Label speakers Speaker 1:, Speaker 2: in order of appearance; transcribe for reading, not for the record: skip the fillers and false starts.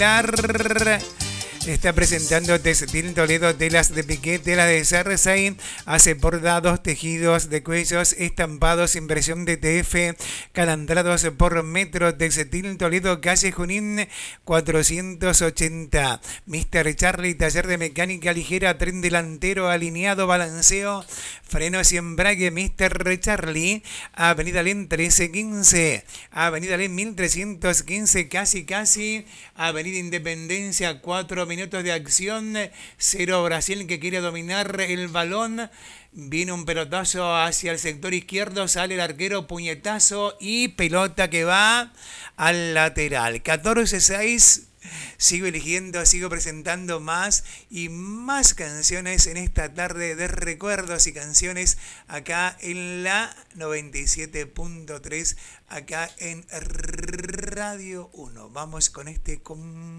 Speaker 1: Está presentando Textil Toledo, telas de piqué, tela de Cersei, hace bordados, tejidos de cuellos, estampados, impresión de TF, calandrados por metro. Textil Toledo, calle Junín 480. Mr. Charlie, taller de mecánica ligera, tren delantero, alineado, balanceo, frenos y embrague. Mr. Charlie, Avenida Len 1315, Avenida Len 1315, casi, Avenida Independencia, 4 minutos de acción, 0 Brasil que quiere dominar el balón, viene un pelotazo hacia el sector izquierdo, sale el arquero, puñetazo y pelota que va al lateral. 14-6. Sigo eligiendo, sigo presentando más y más canciones en esta tarde de recuerdos y canciones acá en la 97.3, acá en Radio 1. Vamos con este...